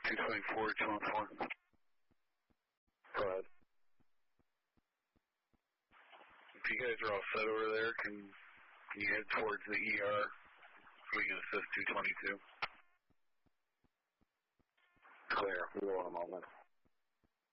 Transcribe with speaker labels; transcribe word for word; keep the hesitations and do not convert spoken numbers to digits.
Speaker 1: two twenty-four, two one four.
Speaker 2: Go ahead.
Speaker 1: If you guys are all set over there, can, can you head towards the E R so we can assist two twenty-two?
Speaker 2: Clear. We will in a moment.